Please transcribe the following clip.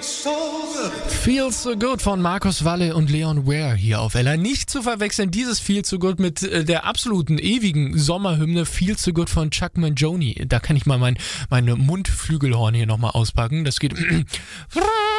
Feels So Good von Markus Walle und Leon Ware hier auf Ella. Nicht zu verwechseln, dieses Feels So Good mit der absoluten ewigen Sommerhymne Feels So Good von Chuck Mangione. Da kann ich mal meine Mundflügelhorn hier nochmal auspacken. Das geht